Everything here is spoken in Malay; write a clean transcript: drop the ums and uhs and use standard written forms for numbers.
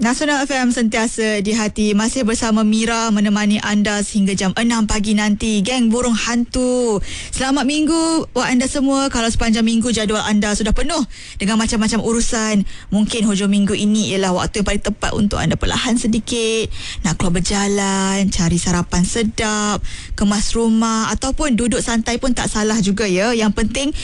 Nasional FM sentiasa di hati. Masih bersama Mira menemani anda sehingga jam 6 pagi nanti. Geng burung hantu, selamat minggu buat anda semua. Kalau sepanjang minggu jadual anda sudah penuh dengan macam-macam urusan, mungkin hujung minggu ini ialah waktu yang paling tepat untuk anda perlahan sedikit, nak keluar berjalan, cari sarapan sedap, kemas rumah, ataupun duduk santai pun tak salah juga ya. Yang penting